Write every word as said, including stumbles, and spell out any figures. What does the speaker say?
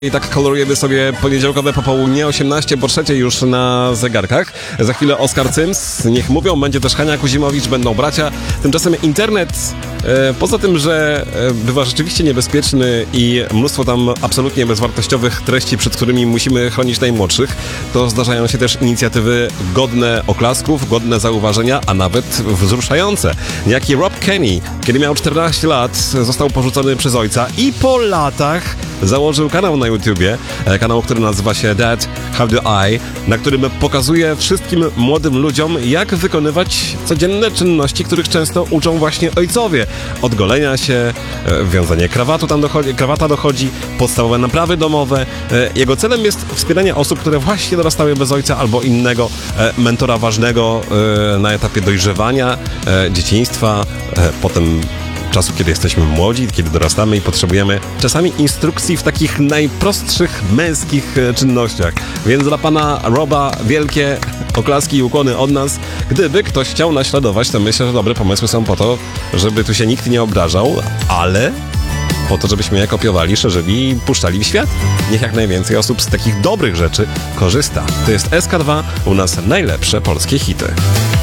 I tak kolorujemy sobie poniedziałkowe popołudnie, osiemnaście po trzeciej już na zegarkach. Za chwilę Oskar Cyms, niech mówią, będzie też Hania Kuzimowicz, będą bracia. Tymczasem internet, e, poza tym, że e, bywa rzeczywiście niebezpieczny i mnóstwo tam absolutnie bezwartościowych treści, przed którymi musimy chronić najmłodszych, to zdarzają się też inicjatywy godne oklasków, godne zauważenia, a nawet wzruszające. Niejaki Rob Kenny, kiedy miał czternaście lat, został porzucony przez ojca i po latach założył kanał na YouTubie, kanał, który nazywa się Dad Have the Eye, na którym pokazuje wszystkim młodym ludziom, jak wykonywać codzienne czynności, których często uczą właśnie ojcowie. Od golenia się, wiązanie krawatu tam dochodzi, krawata dochodzi, podstawowe naprawy domowe. Jego celem jest wspieranie osób, które właśnie dorastały bez ojca albo innego mentora ważnego na etapie dojrzewania, dzieciństwa, potem czasu, kiedy jesteśmy młodzi, kiedy dorastamy i potrzebujemy czasami instrukcji w takich najprostszych męskich czynnościach. Więc dla pana Roba wielkie oklaski i ukłony od nas. Gdyby ktoś chciał naśladować, to myślę, że dobre pomysły są po to, żeby tu się nikt nie obrażał, ale po to, żebyśmy je kopiowali, szerzyli i puszczali w świat. Niech jak najwięcej osób z takich dobrych rzeczy korzysta. To jest S K dwa, u nas najlepsze polskie hity.